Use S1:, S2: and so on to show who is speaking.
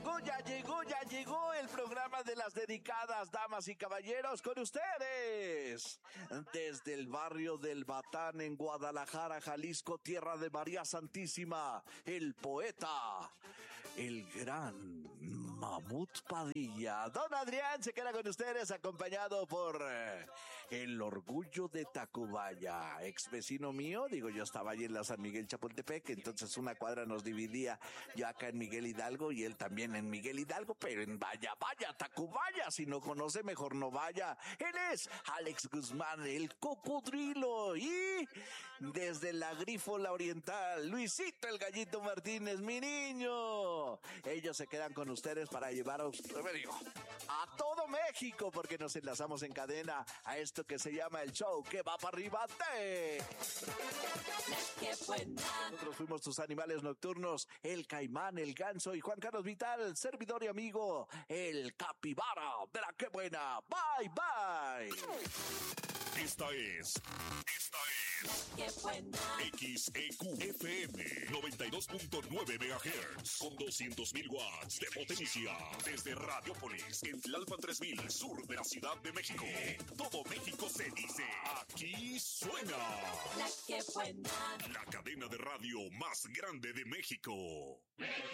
S1: Ya llegó el programa de las dedicadas, damas y caballeros, con ustedes. Desde el barrio del Batán en Guadalajara, Jalisco, tierra de María Santísima, el poeta, el gran Mamut Padilla. Don Adrián se queda con ustedes acompañado por el orgullo de Tacubaya, ex vecino mío. Digo, yo estaba allí en la San Miguel Chapultepec, entonces una cuadra nos dividía, yo acá en Miguel Hidalgo y él también en Miguel Hidalgo, pero en vaya, Tacubaya, si no conoce mejor no vaya. Él es Alex Guzmán, el cocodrilo, y desde la Grífola Oriental, Luisito el Gallito Martínez, mi niño. Ellos se quedan con ustedes para llevaros, a todo México, porque nos enlazamos en cadena a esto que se llama el show que va para arriba de... Nosotros fuimos tus animales nocturnos, el caimán, el ganso y Juan Carlos Vital, servidor y amigo, el capibara de la que buena. Bye, bye.
S2: Esta es
S3: ¡Qué buena!
S2: XEQ FM 92.9 MHz con 200.000 watts de potencia desde Radiopolis en Tlalpan 3000, sur de la Ciudad de México. Todo México se dice, aquí suena
S3: ¡La que buena!
S2: la cadena de radio más grande de México.